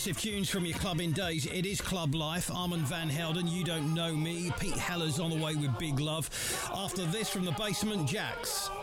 Massive tunes from your clubbing days. It is Club Life. Armand Van Helden, You Don't Know Me. Pete Heller's on the way with Big Love. After this, from the Basement Jacks.